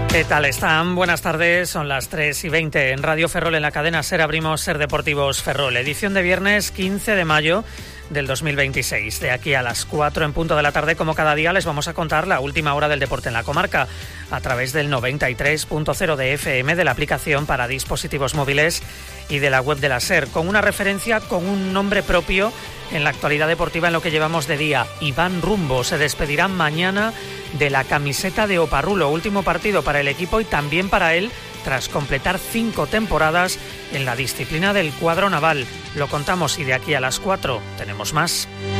¿Qué tal están? Buenas tardes, son las 3:20 en Radio Ferrol, en la cadena SER abrimos SER Deportivos Ferrol, edición de viernes 15 de mayo del 2026. De aquí a las 4 en punto de la tarde, como cada día, les vamos a contar la última hora del deporte en la comarca a través del 93.0 de FM, de la aplicación para dispositivos móviles y de la web de la SER, con una referencia con un nombre propio en la actualidad deportiva en lo que llevamos de día. Iván Rumbo se despedirá mañana de la camiseta de Oparrulo, último partido para el equipo y también para él tras completar 5 temporadas en la disciplina del cuadro naval. Lo contamos y de aquí a las 4 tenemos más.